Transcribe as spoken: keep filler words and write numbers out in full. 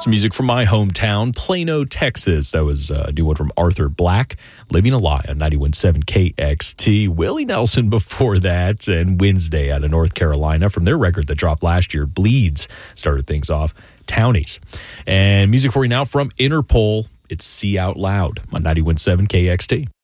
Some music from my hometown, Plano, Texas. That was a new one from Arthur Black, Living a Lie on ninety-one point seven K X T. Willie Nelson before that, and Wednesday out of North Carolina from their record that dropped last year, Bleeds, started things off. Townies. And music for you now from Interpol. It's See Out Loud on ninety-one point seven K X T.